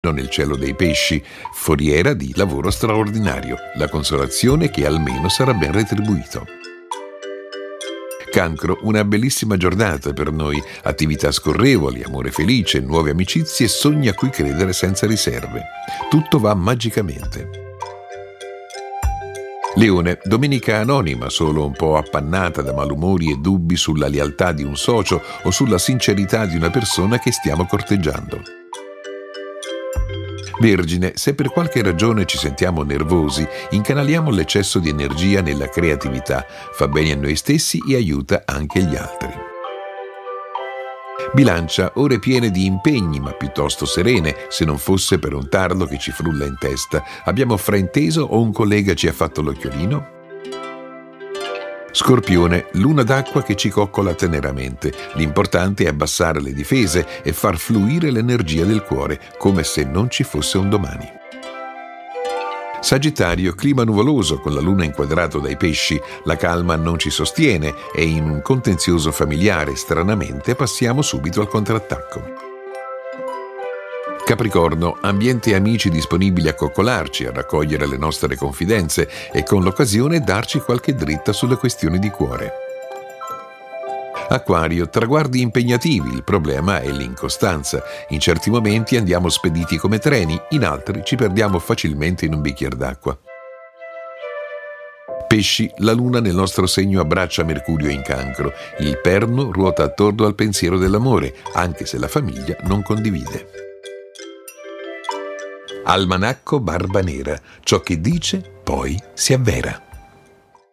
nel cielo dei pesci, foriera di lavoro straordinario, la consolazione che almeno sarà ben retribuito. Cancro, una bellissima giornata per noi, attività scorrevoli, amore felice, nuove amicizie, sogni a cui credere senza riserve. Tutto va magicamente. Leone, domenica anonima, solo un po' appannata da malumori e dubbi sulla lealtà di un socio o sulla sincerità di una persona che stiamo corteggiando. Vergine, se per qualche ragione ci sentiamo nervosi, incanaliamo l'eccesso di energia nella creatività, fa bene a noi stessi e aiuta anche gli altri. Bilancia, ore piene di impegni ma piuttosto serene, se non fosse per un tarlo che ci frulla in testa. Abbiamo frainteso o un collega ci ha fatto l'occhiolino? Scorpione, luna d'acqua che ci coccola teneramente. L'importante è abbassare le difese e far fluire l'energia del cuore, come se non ci fosse un domani. Sagittario, clima nuvoloso con la luna inquadrato dai pesci, la calma non ci sostiene e in un contenzioso familiare, stranamente, passiamo subito al contrattacco. Capricorno, ambiente e amici disponibili a coccolarci, a raccogliere le nostre confidenze e con l'occasione darci qualche dritta sulle questioni di cuore. Acquario, traguardi impegnativi, il problema è l'incostanza. In certi momenti andiamo spediti come treni, in altri ci perdiamo facilmente in un bicchiere d'acqua. Pesci, la luna nel nostro segno abbraccia Mercurio in Cancro. Il perno ruota attorno al pensiero dell'amore, anche se la famiglia non condivide. Almanacco Barba Nera, ciò che dice poi si avvera.